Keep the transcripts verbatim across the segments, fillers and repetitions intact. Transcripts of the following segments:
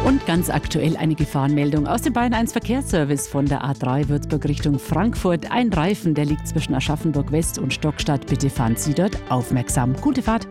Und ganz aktuell eine Gefahrenmeldung aus dem Bayern eins Verkehrsservice von der A drei Würzburg Richtung Frankfurt. Ein Reifen, der liegt zwischen Aschaffenburg West und Stockstadt. Bitte fahren Sie dort aufmerksam. Gute Fahrt.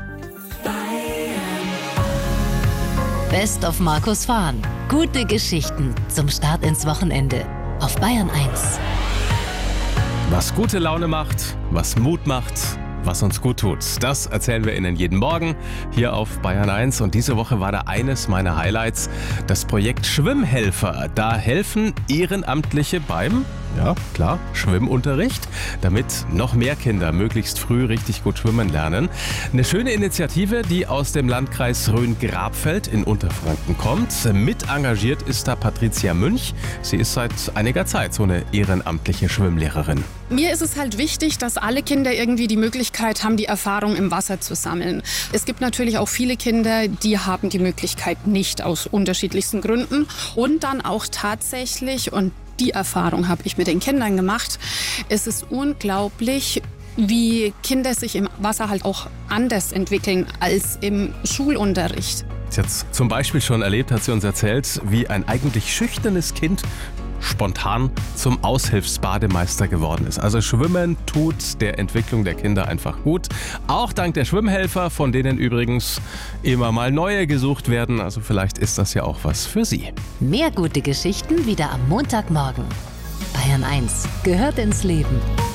Best of Markus Fahren. Gute Geschichten zum Start ins Wochenende auf Bayern eins. Was gute Laune macht, was Mut macht, was uns gut tut. Das erzählen wir Ihnen jeden Morgen hier auf Bayern eins. Und diese Woche war da eines meiner Highlights, das Projekt Schwimmhelfer. Da helfen Ehrenamtliche beim, ja klar, Schwimmunterricht, damit noch mehr Kinder möglichst früh richtig gut schwimmen lernen. Eine schöne Initiative, die aus dem Landkreis Rhön-Grabfeld in Unterfranken kommt. Mit engagiert ist da Patricia Münch. Sie ist seit einiger Zeit so eine ehrenamtliche Schwimmlehrerin. Mir ist es halt wichtig, dass alle Kinder irgendwie die Möglichkeit haben, die Erfahrung im Wasser zu sammeln. Es gibt natürlich auch viele Kinder, die haben die Möglichkeit nicht, aus unterschiedlichsten Gründen. Und dann auch tatsächlich, und die Erfahrung habe ich mit den Kindern gemacht, es ist unglaublich, wie Kinder sich im Wasser halt auch anders entwickeln als im Schulunterricht. Jetzt zum Beispiel schon erlebt, hat sie uns erzählt, wie ein eigentlich schüchternes Kind spontan zum Aushilfsbademeister geworden ist. Also Schwimmen tut der Entwicklung der Kinder einfach gut. Auch dank der Schwimmhelfer, von denen übrigens immer mal neue gesucht werden. Also vielleicht ist das ja auch was für Sie. Mehr gute Geschichten wieder am Montagmorgen. Bayern eins gehört ins Leben.